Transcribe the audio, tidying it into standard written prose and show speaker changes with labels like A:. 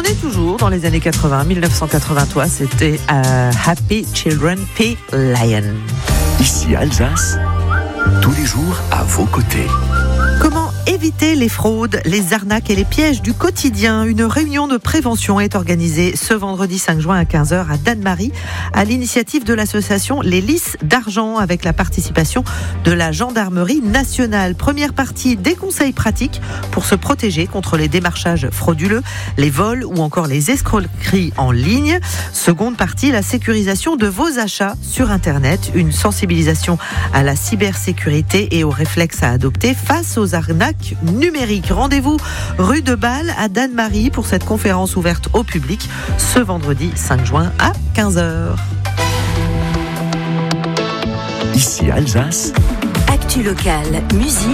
A: est toujours dans les années 80, 1983, c'était Happy Children P. Lion.
B: Ici Alsace, tous les jours à vos côtés.
A: Comment éviter les fraudes, les arnaques et les pièges du quotidien? Une réunion de prévention est organisée ce vendredi 5 juin à 15h à Dannemarie, à l'initiative de l'association Les Lys d'Argent, avec la participation de la gendarmerie nationale. Première partie, des conseils pratiques pour se protéger contre les démarchages frauduleux, les vols ou encore les escroqueries en ligne. Seconde partie, la sécurisation de vos achats sur Internet, une sensibilisation à la cybersécurité et aux réflexes à adopter face aux arnaques numériques. Rendez-vous rue de Bâle à Dannemarie pour cette conférence ouverte au public ce vendredi 5 juin à 15h.
B: Ici Alsace,
C: Actu locale, musique.